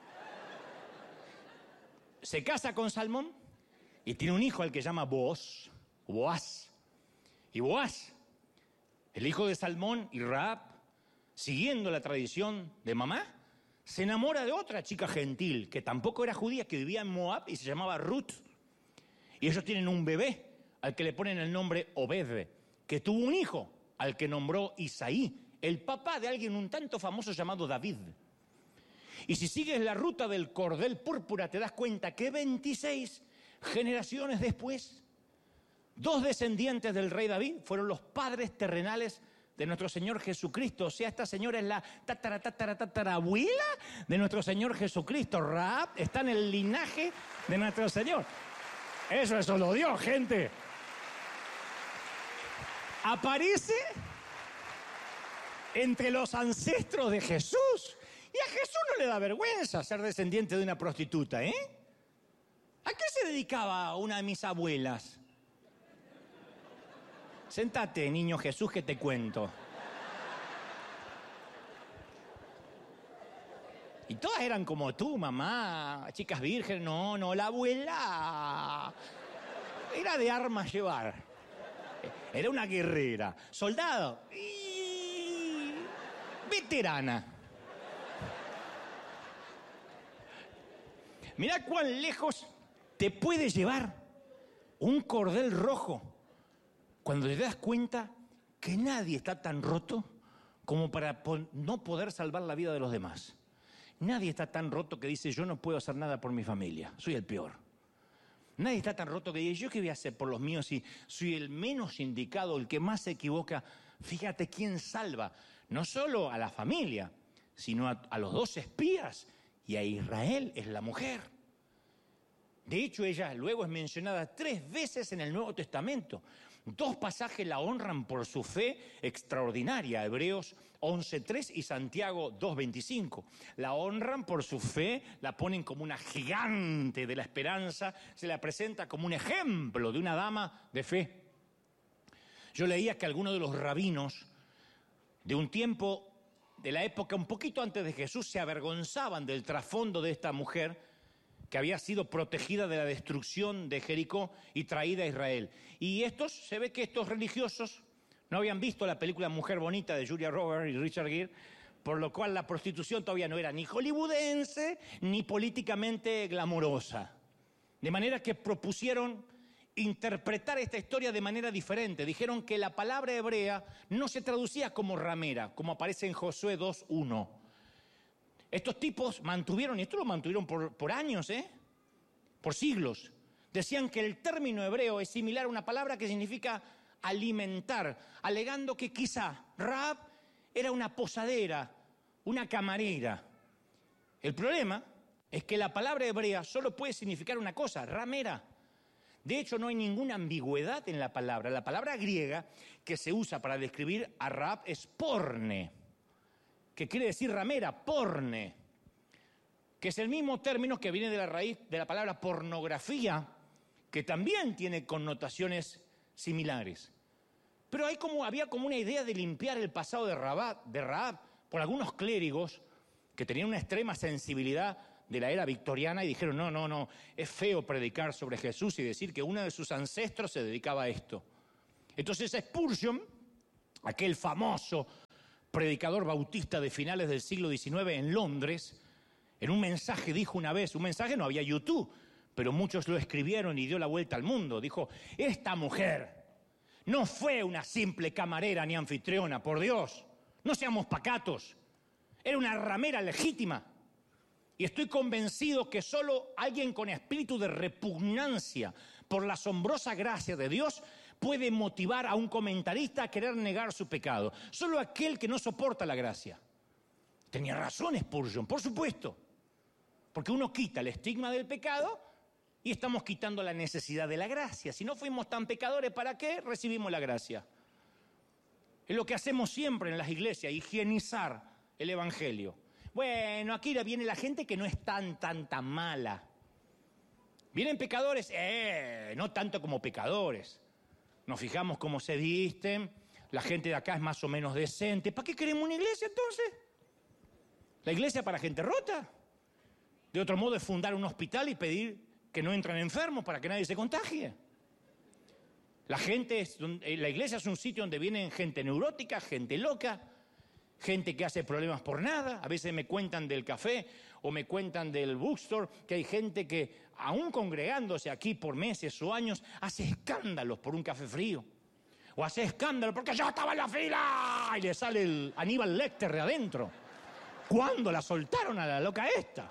Speaker 1: Se casa con Salmón y tiene un hijo al que llama Boaz. Boaz. Y Boaz, el hijo de Salmón y Rahab, siguiendo la tradición de mamá, se enamora de otra chica gentil que tampoco era judía, que vivía en Moab y se llamaba Ruth. Y ellos tienen un bebé al que le ponen el nombre Obed, que tuvo un hijo al que nombró Isaí, el papá de alguien un tanto famoso llamado David. Y si sigues la ruta del cordel púrpura, te das cuenta que veintiséis generaciones después, dos descendientes del rey David fueron los padres terrenales de nuestro Señor Jesucristo. O sea, esta señora es la tatara, tatara, tatarabuela de nuestro Señor Jesucristo. Rahab está en el linaje de nuestro Señor. Eso, eso lo dio, gente. Aparece entre los ancestros de Jesús. Y a Jesús no le da vergüenza ser descendiente de una prostituta, ¿eh? ¿A qué se dedicaba una de mis abuelas? Sentate, niño Jesús, que te cuento. Y todas eran como tú, mamá, chicas vírgenes. No, no, la abuela era de armas llevar. Era una guerrera. Soldado. Y veterana. Mirá cuán lejos te puede llevar un cordel rojo cuando te das cuenta que nadie está tan roto como para no poder salvar la vida de los demás. Nadie está tan roto que dice, yo no puedo hacer nada por mi familia, soy el peor. Nadie está tan roto que dice, ¿yo qué voy a hacer por los míos si soy el menos indicado, el que más se equivoca? Fíjate quién salva, no solo a la familia, sino a, a los dos espías. Y a Israel es la mujer. De hecho, ella luego es mencionada tres veces en el Nuevo Testamento. Dos pasajes la honran por su fe extraordinaria, Hebreos once tres y Santiago dos veinticinco. La honran por su fe, la ponen como una gigante de la esperanza, se la presenta como un ejemplo de una dama de fe. Yo leía que algunos de los rabinos de un tiempo, de la época un poquito antes de Jesús, se avergonzaban del trasfondo de esta mujer que había sido protegida de la destrucción de Jericó y traída a Israel. Y estos, se ve que estos religiosos no habían visto la película Mujer Bonita de Julia Roberts y Richard Gere, por lo cual la prostitución todavía no era ni hollywoodense ni políticamente glamurosa. De manera que propusieron interpretar esta historia de manera diferente. Dijeron que la palabra hebrea no se traducía como ramera, como aparece en Josué dos uno. Estos tipos mantuvieron, y esto lo mantuvieron por, por años, ¿eh? por siglos, decían que el término hebreo es similar a una palabra que significa alimentar, alegando que quizá Rahab era una posadera, una camarera. El problema es que la palabra hebrea solo puede significar una cosa, ramera. De hecho, no hay ninguna ambigüedad en la palabra. La palabra griega que se usa para describir a Rahab es porne, que quiere decir ramera, porne, que es el mismo término que viene de la raíz de la palabra pornografía, que también tiene connotaciones similares. Pero hay como, había como una idea de limpiar el pasado de Rahab, de Rahab por algunos clérigos que tenían una extrema sensibilidad de la era victoriana y dijeron, no, no, no, es feo predicar sobre Jesús y decir que uno de sus ancestros se dedicaba a esto. Entonces Spurgeon, aquel famoso predicador bautista de finales del siglo diecinueve en Londres, en un mensaje dijo una vez, un mensaje no había YouTube, pero muchos lo escribieron y dio la vuelta al mundo, dijo, esta mujer no fue una simple camarera ni anfitriona, por Dios, no seamos pacatos, era una ramera legítima. Y estoy convencido que solo alguien con espíritu de repugnancia por la asombrosa gracia de Dios puede motivar a un comentarista a querer negar su pecado. Solo aquel que no soporta la gracia. Tenía razón Spurgeon, por supuesto. Porque uno quita el estigma del pecado y estamos quitando la necesidad de la gracia. Si no fuimos tan pecadores, ¿para qué recibimos la gracia? Es lo que hacemos siempre en las iglesias, higienizar el evangelio. Bueno, aquí viene la gente que no es tan, tan, tan mala. Vienen pecadores, eh, no tanto como pecadores. Nos fijamos cómo se visten, la gente de acá es más o menos decente. ¿Para qué queremos una iglesia entonces? ¿La iglesia para gente rota? De otro modo es fundar un hospital y pedir que no entren enfermos para que nadie se contagie. La gente es, la iglesia es un sitio donde vienen gente neurótica, gente loca, gente que hace problemas por nada. A veces me cuentan del café o me cuentan del bookstore que hay gente que, aún congregándose aquí por meses o años, hace escándalos por un café frío. O hace escándalo porque yo estaba en la fila y le sale el Aníbal Lecter de adentro. ¿Cuándo la soltaron a la loca esta?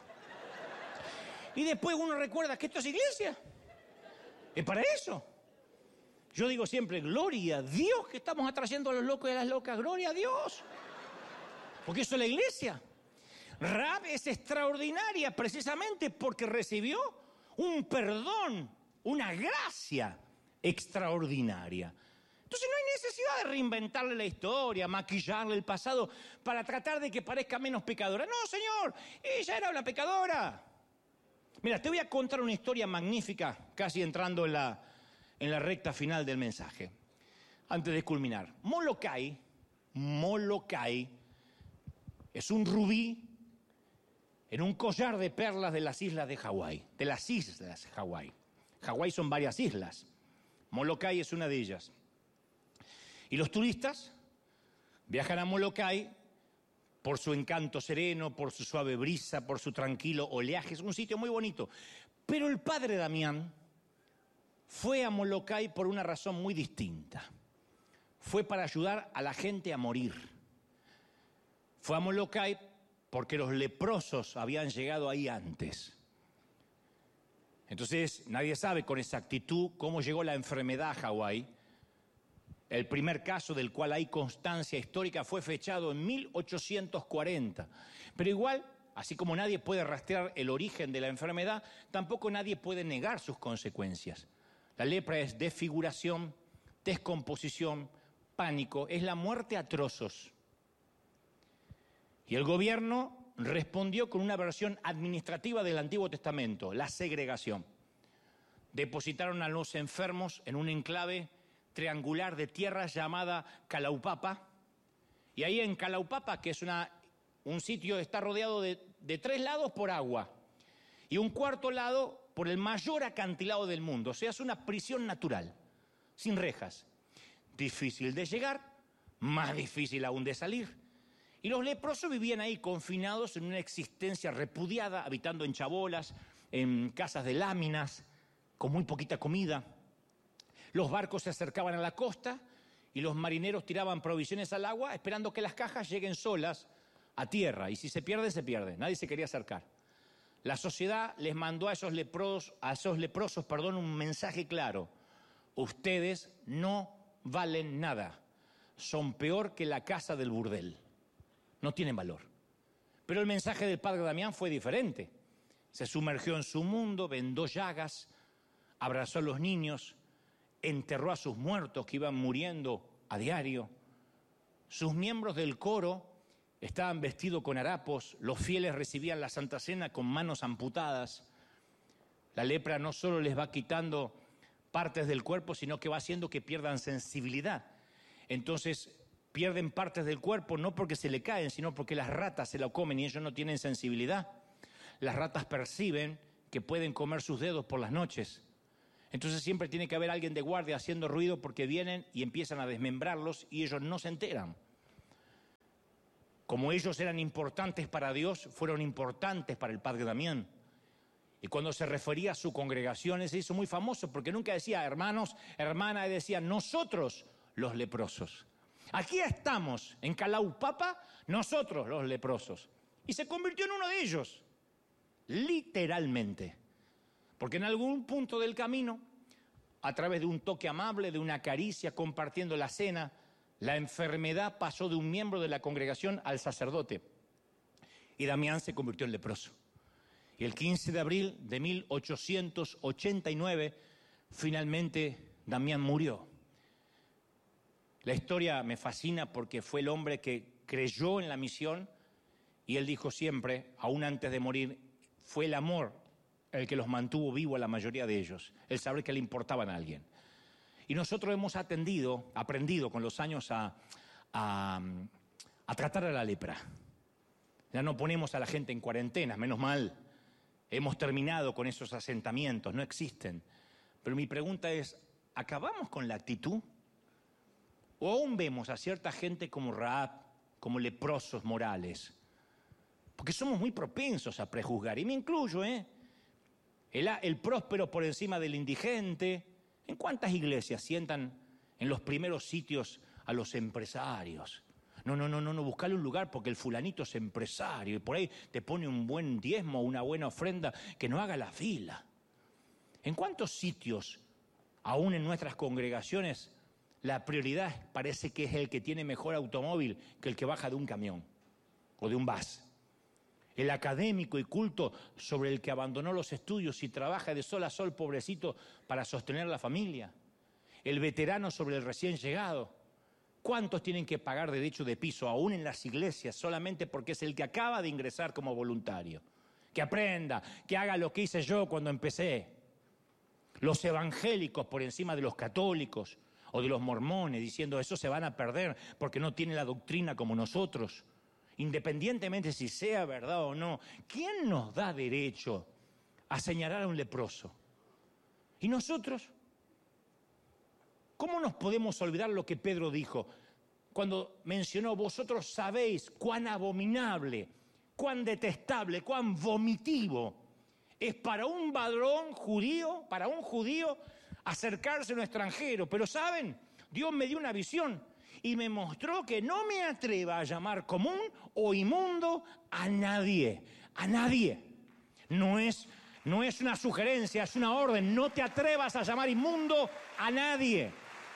Speaker 1: Y después uno recuerda que esto es iglesia. Es para eso. Yo digo siempre, gloria a Dios que estamos atrayendo a los locos y a las locas. Gloria a Dios. Porque eso es la iglesia. Rahab es extraordinaria precisamente porque recibió un perdón, una gracia extraordinaria. Entonces no hay necesidad de reinventarle la historia, maquillarle el pasado para tratar de que parezca menos pecadora. No, señor, ella era una pecadora. Mira, te voy a contar una historia magnífica, casi entrando en la, en la recta final del mensaje. Antes de culminar, Molokai, Molokai, es un rubí en un collar de perlas de las islas de Hawái, de las islas de Hawái. Hawái son varias islas. Molokai es una de ellas. Y los turistas viajan a Molokai por su encanto sereno, por su suave brisa, por su tranquilo oleaje. Es un sitio muy bonito. Pero el padre Damián fue a Molokai por una razón muy distinta. Fue para ayudar a la gente a morir. Fue a Molokai porque los leprosos habían llegado ahí antes. Entonces, nadie sabe con exactitud cómo llegó la enfermedad a Hawái. El primer caso del cual hay constancia histórica fue fechado en mil ochocientos cuarenta. Pero igual, así como nadie puede rastrear el origen de la enfermedad, tampoco nadie puede negar sus consecuencias. La lepra es desfiguración, descomposición, pánico, es la muerte a trozos. Y el gobierno respondió con una versión administrativa del Antiguo Testamento, la segregación. Depositaron a los enfermos en un enclave triangular de tierra llamada Kalaupapa. Y ahí en Kalaupapa, que es una, un sitio, está rodeado de, de tres lados por agua y un cuarto lado por el mayor acantilado del mundo. O sea, es una prisión natural, sin rejas. Difícil de llegar, más difícil aún de salir. Y los leprosos vivían ahí confinados en una existencia repudiada, habitando en chabolas, en casas de láminas, con muy poquita comida. Los barcos se acercaban a la costa y los marineros tiraban provisiones al agua esperando que las cajas lleguen solas a tierra. Y si se pierden, se pierden. Nadie se quería acercar. La sociedad les mandó a esos leprosos, a esos leprosos, perdón, un mensaje claro. Ustedes no valen nada. Son peor que la casa del burdel. No tienen valor. Pero el mensaje del padre Damián fue diferente. Se sumergió en su mundo, vendó llagas, abrazó a los niños, enterró a sus muertos que iban muriendo a diario. Sus miembros del coro estaban vestidos con harapos, los fieles recibían la Santa Cena con manos amputadas. La lepra no solo les va quitando partes del cuerpo, sino que va haciendo que pierdan sensibilidad. entonces pierden partes del cuerpo no porque se le caen, sino porque las ratas se lo comen y ellos no tienen sensibilidad. Las ratas perciben que pueden comer sus dedos por las noches. Entonces siempre tiene que haber alguien de guardia haciendo ruido porque vienen y empiezan a desmembrarlos y ellos no se enteran. Como ellos eran importantes para Dios, fueron importantes para el padre Damián. Y cuando se refería a su congregación, se hizo muy famoso porque nunca decía hermanos, hermana, decía nosotros los leprosos. Aquí estamos, en Calaupapa, nosotros los leprosos. Y se convirtió en uno de ellos, literalmente. Porque en algún punto del camino, a través de un toque amable, de una caricia, compartiendo la cena, la enfermedad pasó de un miembro de la congregación al sacerdote. Y Damián se convirtió en leproso. Y el quince de abril de mil ochocientos ochenta y nueve, finalmente Damián murió. La historia me fascina porque fue el hombre que creyó en la misión y él dijo siempre, aún antes de morir, fue el amor el que los mantuvo vivo a la mayoría de ellos, el saber que le importaban a alguien. Y nosotros hemos atendido, aprendido con los años a, a, a tratar a la lepra. Ya no ponemos a la gente en cuarentena, menos mal. Hemos terminado con esos asentamientos, no existen. Pero mi pregunta es, ¿acabamos con la actitud? ¿O aún vemos a cierta gente como Rahab, como leprosos morales? Porque somos muy propensos a prejuzgar, y me incluyo, ¿eh? El, el próspero por encima del indigente. ¿En cuántas iglesias sientan en los primeros sitios a los empresarios? No, no, no, no, no, buscale un lugar porque el fulanito es empresario y por ahí te pone un buen diezmo, una buena ofrenda, que no haga la fila. ¿En cuántos sitios, aún en nuestras congregaciones, la prioridad parece que es el que tiene mejor automóvil que el que baja de un camión o de un bus? El académico y culto sobre el que abandonó los estudios y trabaja de sol a sol, pobrecito, para sostener la familia. El veterano sobre el recién llegado. ¿Cuántos tienen que pagar derecho de piso, aún en las iglesias, solamente porque es el que acaba de ingresar como voluntario? Que aprenda, que haga lo que hice yo cuando empecé. Los evangélicos por encima de los católicos o de los mormones, diciendo eso se van a perder porque no tienen la doctrina como nosotros. Independientemente si sea verdad o no, ¿quién nos da derecho a señalar a un leproso? ¿Y nosotros? ¿Cómo nos podemos olvidar lo que Pedro dijo cuando mencionó, vosotros sabéis cuán abominable, cuán detestable, cuán vomitivo es para un varón judío, para un judío acercarse a un extranjero? Pero ¿saben? Dios me dio una visión y me mostró que no me atreva a llamar común o inmundo a nadie, a nadie. No es, no es una sugerencia, es una orden. No te atrevas a llamar inmundo a nadie.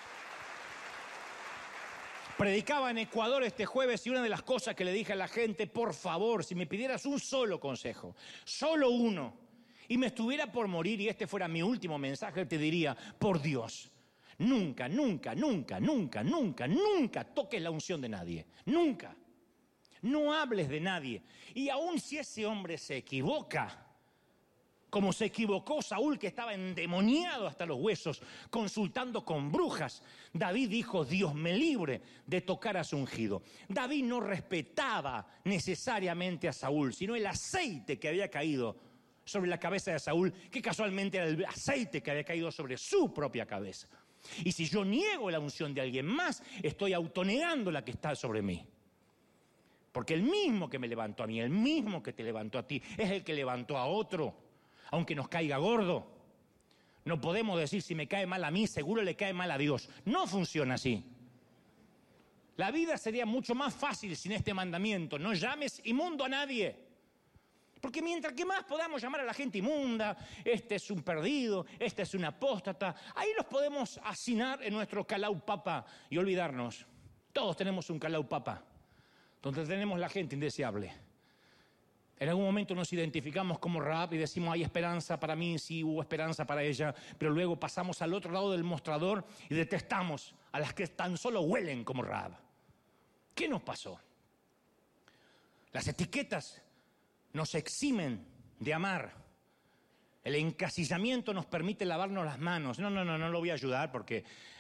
Speaker 1: Predicaba en Ecuador este jueves y una de las cosas que le dije a la gente, por favor, si me pidieras un solo consejo, solo uno, y me estuviera por morir y este fuera mi último mensaje, te diría, por Dios, nunca, nunca, nunca, nunca, nunca, nunca toques la unción de nadie, nunca. No hables de nadie. Y aun si ese hombre se equivoca, como se equivocó Saúl, que estaba endemoniado hasta los huesos, consultando con brujas, David dijo, Dios me libre de tocar a su ungido. David no respetaba necesariamente a Saúl, sino el aceite que había caído sobre la cabeza de Saúl, que casualmente era el aceite que había caído sobre su propia cabeza. Y si yo niego la unción de alguien más, estoy autonegando la que está sobre mí. Porque el mismo que me levantó a mí, el mismo que te levantó a ti, es el que levantó a otro. Aunque nos caiga gordo, no podemos decir si me cae mal a mí, seguro le cae mal a Dios. No funciona así. La vida sería mucho más fácil sin este mandamiento. No llames inmundo a nadie. Porque mientras que más podamos llamar a la gente inmunda, este es un perdido, este es un apóstata, ahí los podemos hacinar en nuestro calaupapa y olvidarnos. Todos tenemos un calaupapa, donde tenemos la gente indeseable. En algún momento nos identificamos como Rahab y decimos, hay esperanza para mí, sí hubo esperanza para ella, pero luego pasamos al otro lado del mostrador y detestamos a las que tan solo huelen como Rahab. ¿Qué nos pasó? Las etiquetas nos eximen de amar. El encasillamiento nos permite lavarnos las manos. No, no, no, no lo voy a ayudar porque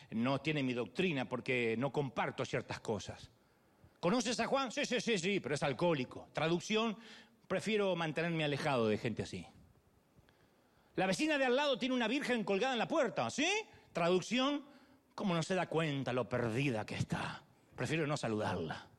Speaker 1: no tiene mi doctrina porque no comparto ciertas cosas. ¿Conoces a Juan? Sí, sí, sí, sí, pero es alcohólico. Traducción, prefiero mantenerme alejado de gente así. La vecina de al lado tiene una virgen colgada en la puerta, ¿sí? Traducción, ¿cómo no se da cuenta lo perdida que está? Prefiero no saludarla.